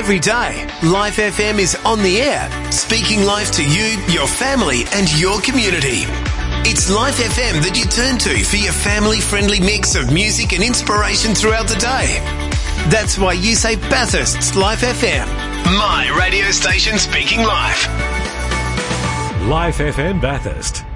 Every day, Life FM is on the air, speaking life to you, your family and your community. It's Life FM that you turn to for your family-friendly mix of music and inspiration throughout the day. That's why you say Bathurst's Life FM. My radio station speaking life. Life FM Bathurst.